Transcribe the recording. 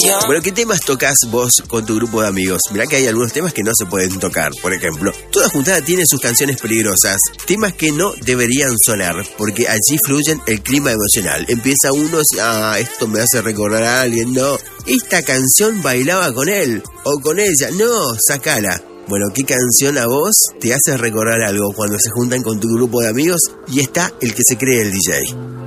Bueno, ¿qué temas tocas vos con tu grupo de amigos? Mirá que hay algunos temas que no se pueden tocar. Por ejemplo, toda juntada tiene sus canciones peligrosas, temas que no deberían sonar, porque allí fluyen el clima emocional. Empieza uno, esto me hace recordar a alguien, no, esta canción bailaba con él, o con ella, no, sacala. Bueno, ¿qué canción a vos te hace recordar algo cuando se juntan con tu grupo de amigos y está el que se cree el DJ?